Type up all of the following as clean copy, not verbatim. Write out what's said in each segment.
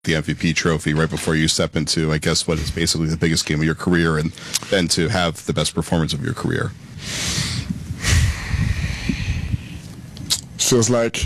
the MVP trophy right before you step into, I guess, what is basically the biggest game of your career, and then to have the best performance of your career? Feels like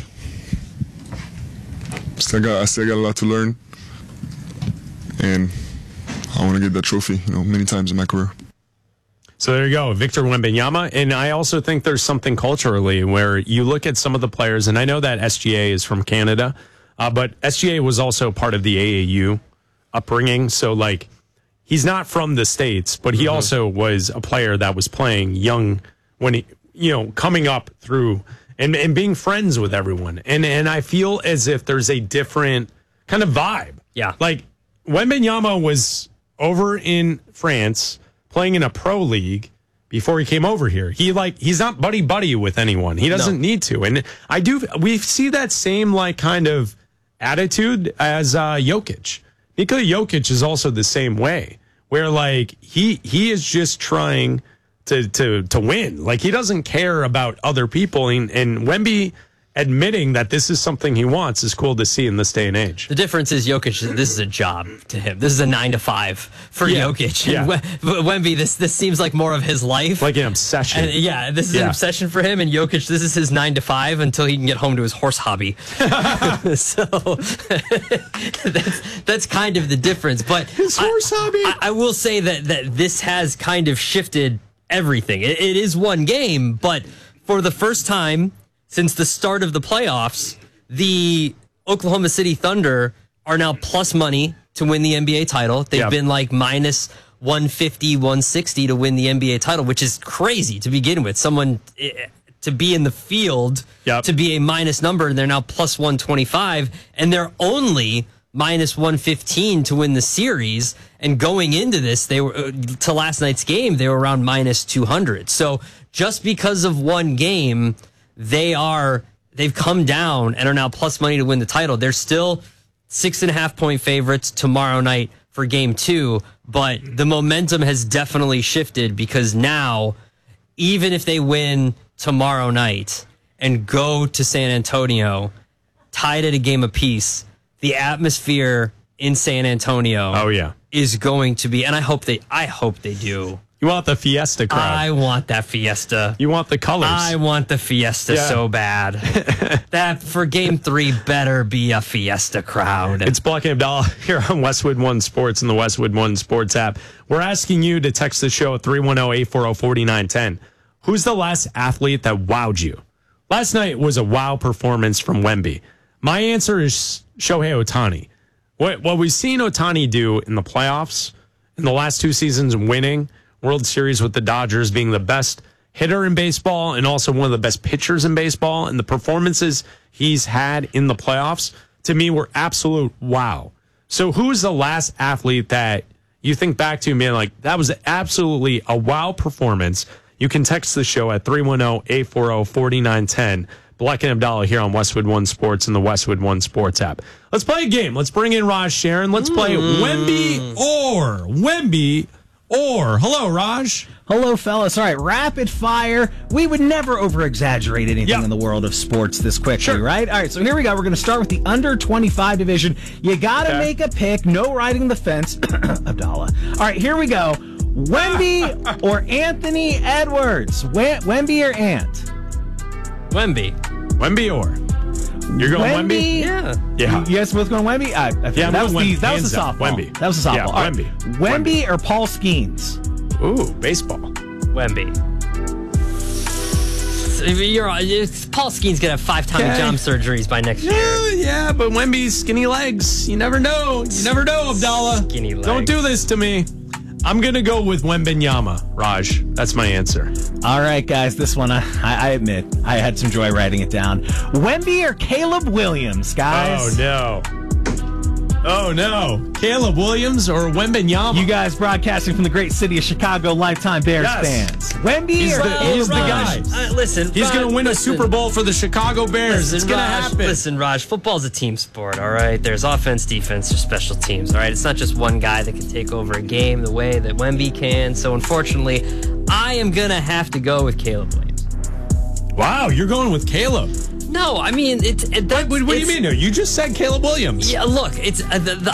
I still got a lot to learn, and I want to get that trophy, many times in my career. So there you go, Victor Wembanyama. And I also think there's something culturally where you look at some of the players, and I know that SGA is from Canada, but SGA was also part of the AAU upbringing. So, like, he's not from the States, but he also was a player that was playing young when he, coming up through and being friends with everyone. And I feel as if there's a different kind of vibe. Yeah. Like, Wembanyama was over in France playing in a pro league before he came over here. He's not buddy with anyone. He doesn't need to. And we see that same kind of attitude as Jokic. Nikola Jokic is also the same way, where he is just trying to win. Like, he doesn't care about other people. And Wemby admitting that this is something he wants is cool to see in this day and age. The difference is Jokic, this is a job to him. This is a 9 to 5 for Jokic. Yeah. And Wemby, this seems like more of his life. Like an obsession. And this is an obsession for him. And Jokic, this is his 9 to 5 until he can get home to his horse hobby. So that's kind of the difference. But his horse hobby. I will say that this has kind of shifted everything. It is one game, but for the first time since the start of the playoffs, the Oklahoma City Thunder are now plus money to win the NBA title. They've been like minus 150, 160 to win the NBA title, which is crazy to begin with. Someone to be in the field to be a minus number, and they're now plus 125, and they're only minus 115 to win the series. And going into this, they were to last night's game, they were around minus 200. So just because of one game, they've come down and are now plus money to win the title. They're still 6.5 point favorites tomorrow night for game 2, but the momentum has definitely shifted because now, even if they win tomorrow night and go to San Antonio tied at a game apiece, the atmosphere in San Antonio is going to be, and I hope they do. You want the fiesta crowd. I want that fiesta. You want the colors. I want the fiesta so bad. That for game 3 better be a fiesta crowd. It's Black and Abdallah here on Westwood One Sports and the Westwood One Sports app. We're asking you to text the show at 310-840-4910. Who's the last athlete that wowed you? Last night was a wow performance from Wemby. My answer is Shohei Ohtani. What we've seen Ohtani do in the playoffs in the last 2 seasons, winning World Series with the Dodgers, being the best hitter in baseball and also one of the best pitchers in baseball, and the performances he's had in the playoffs, to me, were absolute wow. So who's the last athlete that you think back to, man, like, that was absolutely a wow performance? You can text the show at 310-840-4910. Black and Abdallah here on Westwood One Sports and the Westwood One Sports app. Let's play a game. Let's bring in Raj Sharon. Let's play Wemby or. Hello, Raj. Hello, fellas. All right, rapid fire. We would never over-exaggerate anything in the world of sports this quickly, right? All right, so here we go. We're going to start with the under-25 division. You got to make a pick. No riding the fence. Abdallah. All right, here we go. Wemby or Anthony Edwards? Wemby or Ant? Wemby or. You're going Wemby? Yeah. You guys both going Wemby? That was the softball. Wemby. That was the softball. Yeah, Wemby. Wemby or Paul Skeens? Ooh, baseball. Wemby. Paul Skeens gonna have 5 Tommy John surgeries by next year. Yeah, but Wemby's skinny legs. You never know. Abdallah. Skinny legs. Don't do this to me. I'm going to go with Wembanyama, Raj. That's my answer. All right, guys. This one, I admit, I had some joy writing it down. Wemby or Caleb Williams, guys? Oh, no. Caleb Williams or Wembanyama? You guys broadcasting from the great city of Chicago, lifetime Bears fans. Wemby he's the guy. Listen, he's going to win a Super Bowl for the Chicago Bears. It's going to happen. Listen, Raj, football's a team sport, all right? There's offense, defense, there's special teams, all right? It's not just one guy that can take over a game the way that Wemby can. So, unfortunately, I am going to have to go with Caleb Williams. Wow, you're going with Caleb. No, I mean, What do you mean? No, you just said Caleb Williams. Yeah, look, it's